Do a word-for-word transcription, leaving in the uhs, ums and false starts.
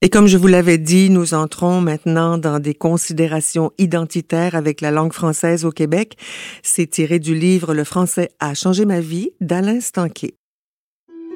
Et comme je vous l'avais dit, nous entrons maintenant dans des considérations identitaires avec la langue française au Québec. C'est tiré du livre « Le français a changé ma vie » d'Alain Stanquet.